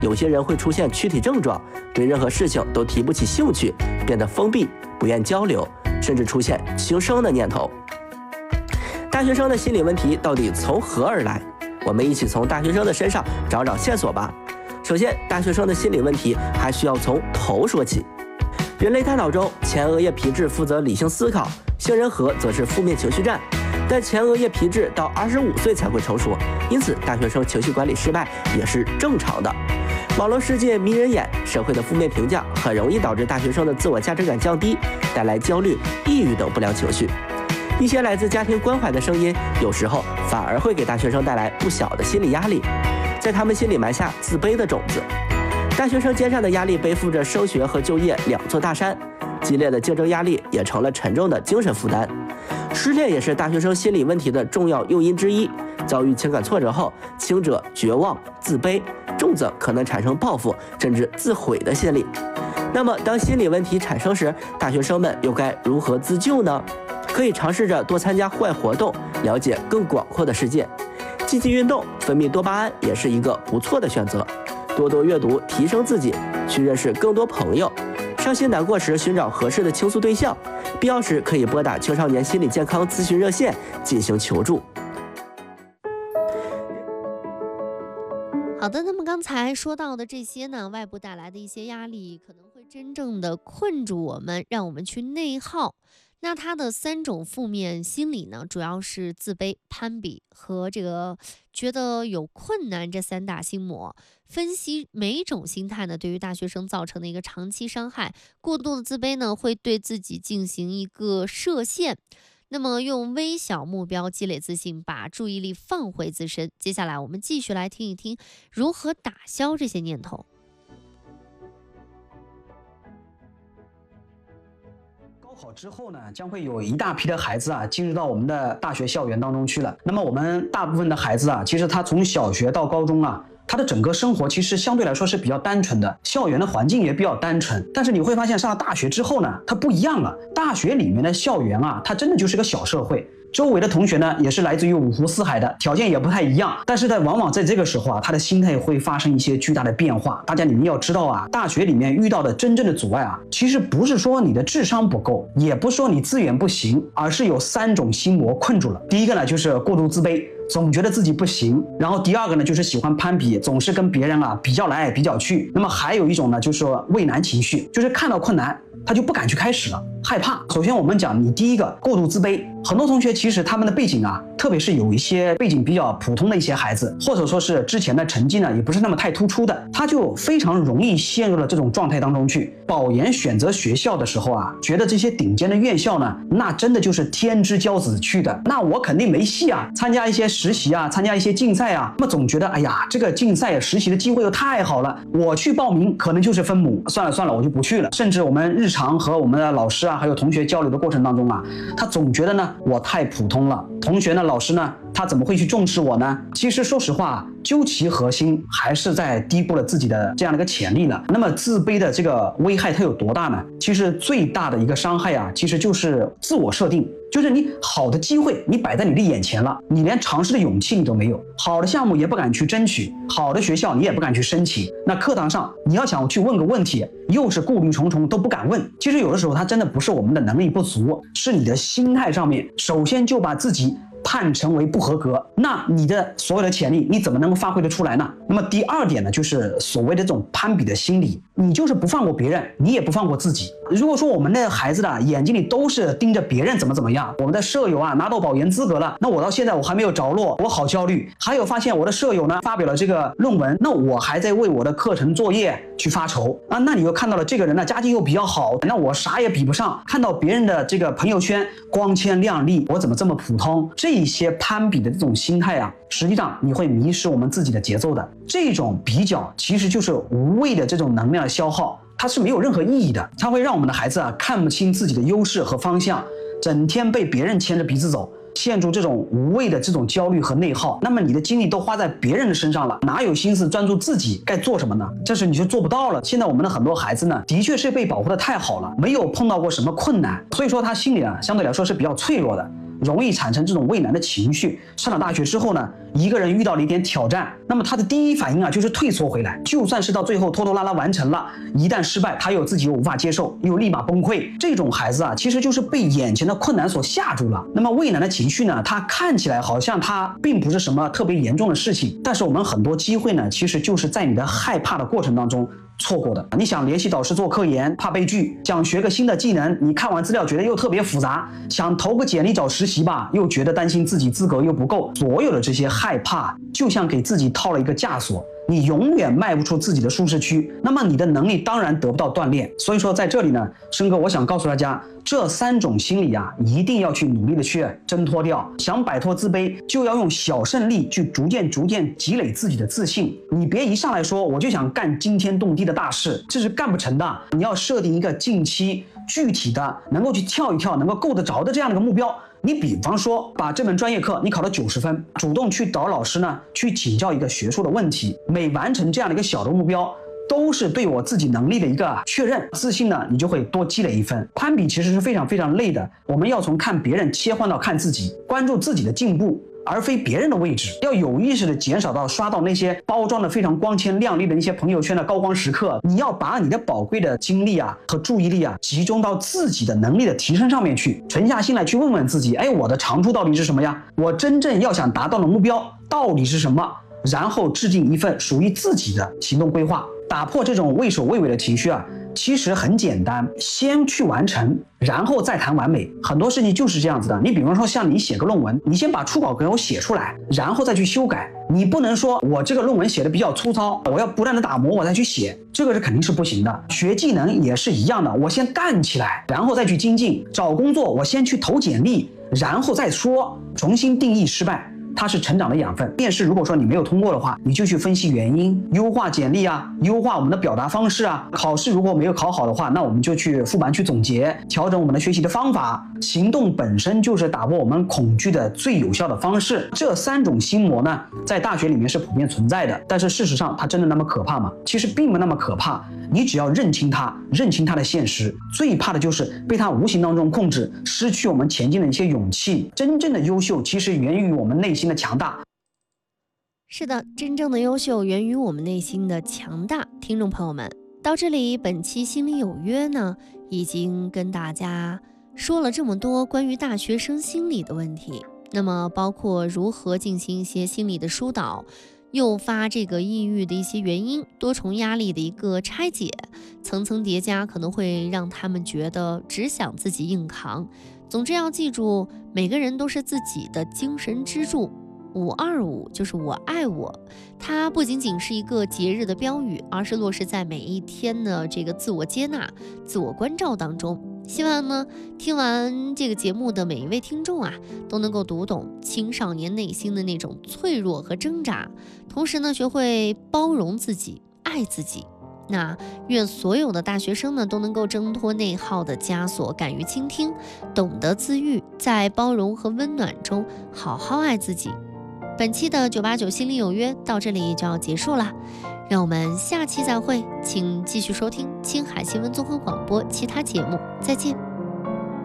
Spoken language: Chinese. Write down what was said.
有些人会出现躯体症状，对任何事情都提不起兴趣，变得封闭，不愿交流，甚至出现轻生的念头。大学生的心理问题到底从何而来？我们一起从大学生的身上找找线索吧。首先，大学生的心理问题还需要从头说起。人类大脑中，前额叶皮质负责理性思考，杏仁核则是负面情绪站。但前额叶皮质到25岁才会成熟，因此大学生情绪管理失败也是正常的。网络世界迷人眼，社会的负面评价很容易导致大学生的自我价值感降低，带来焦虑、抑郁等不良情绪。一些来自家庭关怀的声音，有时候反而会给大学生带来不小的心理压力，在他们心里埋下自卑的种子。大学生肩上的压力背负着升学和就业两座大山，激烈的竞争压力也成了沉重的精神负担。失恋也是大学生心理问题的重要诱因之一。遭遇情感挫折后，轻者绝望、自卑，重则可能产生报复甚至自毁的心理。那么，当心理问题产生时，大学生们又该如何自救呢？可以尝试着多参加户外活动，了解更广阔的世界。积极运动，分泌多巴胺也是一个不错的选择。多多阅读，提升自己，去认识更多朋友。伤心难过时，寻找合适的倾诉对象，必要时可以拨打青少年心理健康咨询热线进行求助。 好的，那么刚才说到的这些呢，外部带来的一些压力可能会真正的困住我们，让我们去内耗。那它的3种负面心理呢，主要是自卑、攀比和这个觉得有困难这3大心魔。分析每一种心态呢，对于大学生造成的一个长期伤害。过度的自卑呢，会对自己进行一个设限。那么用微小目标积累自信，把注意力放回自身。接下来我们继续来听一听如何打消这些念头。 高考之后呢，将会有一大批的孩子啊进入到我们的大学校园当中去了。那么我们大部分的孩子啊，其实他从小学到高中啊，他的整个生活其实相对来说是比较单纯的，校园的环境也比较单纯。但是你会发现上了大学之后呢，它不一样了。大学里面的校园啊，它真的就是个小社会。周围的同学呢，也是来自于五湖四海的，条件也不太一样，但是呢，往往在这个时候啊，他的心态会发生一些巨大的变化。大家你们要知道啊，大学里面遇到的真正的阻碍啊，其实不是说你的智商不够，也不是说你资源不行，而是有3种心魔困住了。第一个呢，就是过度自卑，总觉得自己不行。然后第二个呢，就是喜欢攀比，总是跟别人啊比较来比较去。那么还有一种呢，就是说畏难情绪，就是看到困难他就不敢去开始了，害怕。首先我们讲，你第一个过度自卑，很多同学其实他们的背景啊，特别是有一些背景比较普通的一些孩子，或者说是之前的成绩呢也不是那么太突出的，他就非常容易陷入了这种状态当中去。保研选择学校的时候啊，觉得这些顶尖的院校呢，那真的就是天之骄子去的，那我肯定没戏啊。参加一些实习啊，参加一些竞赛啊，那么总觉得哎呀，这个竞赛实习的机会又太好了，我去报名可能就是分母，算了，我就不去了。甚至我们日常和我们的老师啊，还有同学交流的过程当中啊，他总觉得呢，我太普通了，同学呢，老师呢，他怎么会去重视我呢？其实说实话，究其核心，还是在低估了自己的这样的一个潜力了。那么自卑的这个危害它有多大呢？其实最大的一个伤害啊，其实就是自我设定。就是你好的机会你摆在你的眼前了，你连尝试的勇气你都没有，好的项目也不敢去争取，好的学校你也不敢去申请，那课堂上你要想去问个问题，又是顾虑重重都不敢问。其实有的时候它真的不是我们的能力不足，是你的心态上面，首先就把自己判成为不合格，那你的所有的潜力你怎么能够发挥得出来呢？那么第二点呢，就是所谓的这种攀比的心理，你就是不放过别人，你也不放过自己。如果说我们的孩子的眼睛里都是盯着别人怎么样，我们的舍友啊拿到保研资格了，那我到现在我还没有着落，我好焦虑。还有发现我的舍友呢发表了这个论文，那我还在为我的课程作业去发愁啊。那你又看到了这个人呢家境又比较好，那我啥也比不上，看到别人的这个朋友圈光鲜亮丽，我怎么这么普通？这些攀比的这种心态啊，实际上你会迷失我们自己的节奏的。这种比较其实就是无谓的这种能量的消耗，它是没有任何意义的，它会让我们的孩子啊看不清自己的优势和方向，整天被别人牵着鼻子走，陷入这种无谓的这种焦虑和内耗。那么你的精力都花在别人的身上了，哪有心思专注自己该做什么呢？这是你就做不到了。现在我们的很多孩子呢，的确是被保护的太好了，没有碰到过什么困难，所以说他心里啊相对来说是比较脆弱的。 容易产生这种畏难的情绪。上了大学之后呢，一个人遇到了一点挑战，那么他的第一反应就是退缩回来，就算是到最后拖拖拉拉完成了，一旦失败，他自己又无法接受，又立马崩溃。这种孩子其实就是被眼前的困难所吓住了。那么畏难的情绪呢，它看起来好像它并不是什么特别严重的事情，但是我们很多机会呢，其实就是在你的害怕的过程当中错过的。你想联系导师做科研，怕被拒；想学个新的技能，你看完资料觉得又特别复杂；想投个简历找实习吧，又觉得担心自己资格又不够。所有的这些害怕，就像给自己套了一个枷锁，你永远迈不出自己的舒适区，那么你的能力当然得不到锻炼。所以说在这里呢，申哥我想告诉大家，这3种心理一定要去努力的去挣脱掉。想摆脱自卑，就要用小胜利去逐渐积累自己的自信。你别一上来说我就想干惊天动地的大事，这是干不成的。你要设定一个近期具体的能够去跳一跳，能够够得着的这样的一个目标。你比方说把这门专业课你考了90分，主动去找老师呢去请教一个学术的问题，每完成这样的一个小的目标，都是对我自己能力的一个确认，自信呢你就会多积累一分。攀比其实是非常非常累的，我们要从看别人切换到看自己，关注自己的进步，而非别人的位置，要有意识的减少到刷到那些包装的非常光鲜亮丽的那些朋友圈的高光时刻。你要把你的宝贵的精力和注意力集中到自己的能力的提升上面去，沉下心来去问问自己，我的长处到底是什么呀？我真正要想达到的目标到底是什么？然后制定一份属于自己的行动规划，打破这种畏首畏尾的情绪其实很简单，先去完成，然后再谈完美。很多事情就是这样子的。你比方说像你写个论文，你先把初稿给我写出来，然后再去修改。你不能说我这个论文写的比较粗糙，我要不断的打磨我再去写，这个是肯定是不行的。学技能也是一样的，我先干起来，然后再去精进。找工作我先去投简历，然后再说。重新定义失败，它是成长的养分。面试如果说你没有通过的话，你就去分析原因，优化简历优化我们的表达方式考试如果没有考好的话，那我们就去复盘去总结，调整我们的学习的方法。行动本身就是打破我们恐惧的最有效的方式。这3种心魔呢，在大学里面是普遍存在的，但是事实上它真的那么可怕吗？其实并不那么可怕。你只要认清它的现实，最怕的就是被它无形当中控制，失去我们前进的一些勇气。真正的优秀其实源于我们内心的强大。 是的，真正的优秀源于我们内心的强大。听众朋友们，到这里本期心理有约呢，已经跟大家说了这么多关于大学生心理的问题，那么包括如何进行一些心理的疏导，诱发这个抑郁的一些原因，多重压力的一个拆解，层层叠加可能会让他们觉得只想自己硬扛。总之要记住，每个人都是自己的精神支柱。525就是我爱我，它不仅仅是一个节日的标语，而是落实在每一天的这个自我接纳、自我关照当中。希望呢，听完这个节目的每一位听众都能够读懂青少年内心的那种脆弱和挣扎，同时呢，学会包容自己、爱自己。那愿所有的大学生呢，都能够挣脱内耗的枷锁，敢于倾听，懂得自愈，在包容和温暖中好好爱自己。本期的989心理有约到这里就要结束了，让我们下期再会，请继续收听青海新闻综合广播其他节目，再见。